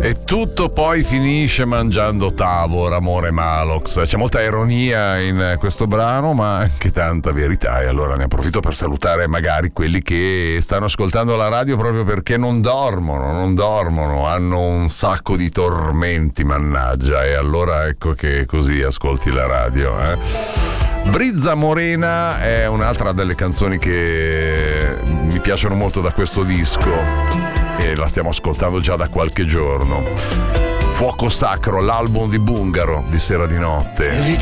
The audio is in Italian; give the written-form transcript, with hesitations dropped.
E tutto poi finisce mangiando Tavor, Amore Malox. C'è molta ironia in questo brano, ma anche tanta verità, e allora ne approfitto per salutare magari quelli che stanno ascoltando la radio proprio perché non dormono, hanno un sacco di tormenti, mannaggia, e allora ecco che così ascolti la radio, Brizza Morena è un'altra delle canzoni che mi piacciono molto da questo disco e la stiamo ascoltando già da qualche giorno. Fuoco Sacro, l'album di Bungaro di Sera di Notte.